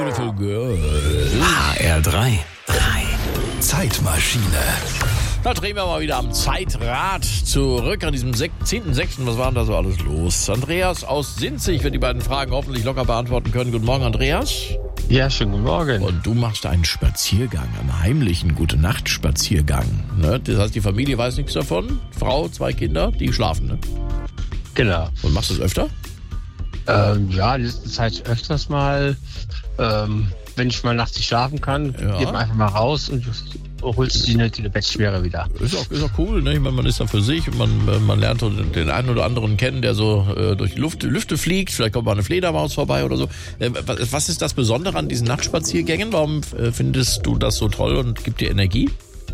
Beautiful Girl. HR3. Zeitmaschine. Da drehen wir mal wieder am Zeitrad zurück an diesem 10.6. Was war denn da so alles los? Andreas aus Sinzig wird die beiden Fragen hoffentlich locker beantworten können. Guten Morgen, Andreas. Ja, schönen guten Morgen. Und du machst einen Spaziergang, einen heimlichen Gute-Nacht-Spaziergang. Ne? Das heißt, die Familie weiß nichts davon. Frau, 2 Kinder, die schlafen, ne? Genau. Und machst du das öfter? Ja, in letzter Zeit öfters mal. Wenn ich mal nachts nicht schlafen kann, geht man einfach mal raus und holst die nötige Bettschwere wieder. Ist auch cool, ne? Ich meine, man ist da für sich und man lernt den einen oder anderen kennen, der so durch die Lüfte fliegt. Vielleicht kommt mal eine Fledermaus vorbei oder so. Was ist das Besondere an diesen Nachtspaziergängen? Warum findest du das so toll und gibt dir Energie?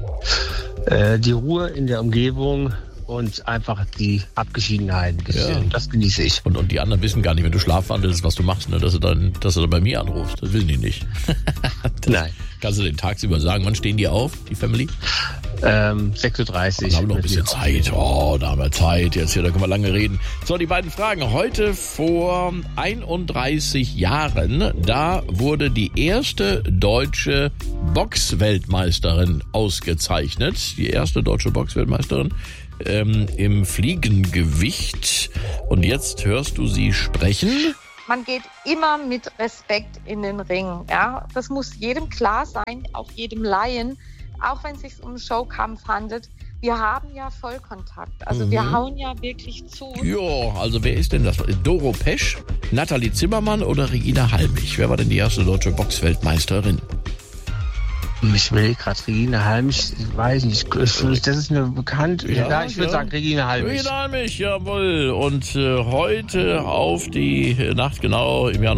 Die Ruhe in der Umgebung und einfach die Abgeschiedenheit. Das genieße ich. Und die anderen wissen gar nicht, wenn du schlafwandelst, was du machst, ne? Dass du dann bei mir anrufst. Das wissen die nicht. Nein. Kannst du den tagsüber sagen, wann stehen die auf, die Family? 6.30 Uhr. Da haben wir noch ein bisschen Zeit. Oh, da haben wir Zeit. Jetzt hier, da können wir lange reden. So, die beiden Fragen. Heute vor 31 Jahren, da wurde die erste deutsche Boxweltmeisterin ausgezeichnet. Die erste deutsche Boxweltmeisterin im Fliegengewicht. Und jetzt hörst du sie sprechen. Man geht immer mit Respekt in den Ring. Ja? Das muss jedem klar sein, auch jedem Laien, auch wenn es sich um einen Showkampf handelt. Wir haben ja Vollkontakt. Also wir hauen ja wirklich zu. Ja, also wer ist denn das? Doro Pesch, Nathalie Zimmermann oder Regina Halmich? Wer war denn die erste deutsche Boxweltmeisterin? Ich will gerade Regina Halmich, ich weiß nicht, das ist mir bekannt. Ja, ich würde sagen Regina Halmich. Regina Halmich, jawohl. Und heute auf die Nacht, genau im Jahr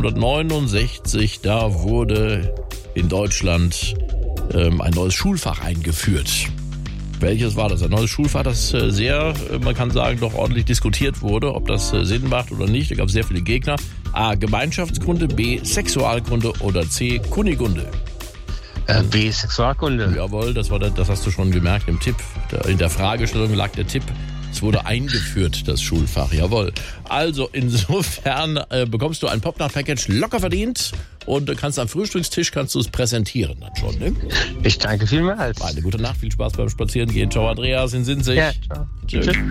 1969, da wurde in Deutschland ein neues Schulfach eingeführt. Welches war das? Ein neues Schulfach, das sehr, man kann sagen, doch ordentlich diskutiert wurde, ob das Sinn macht oder nicht. Da gab es sehr viele Gegner. A. Gemeinschaftskunde, B. Sexualkunde oder C. Kunigunde. B. Sexualkunde. Jawohl, das hast du schon gemerkt im Tipp. In der Fragestellung lag der Tipp. Es wurde eingeführt, das Schulfach. Jawohl. Also insofern bekommst du ein Popnacht-Package locker verdient und kannst am Frühstückstisch es präsentieren dann schon. Ne? Ich danke vielmals. Eine gute Nacht, viel Spaß beim Spazierengehen. Ciao, Andreas in Sinzig. Ja, ciao. Tschüss.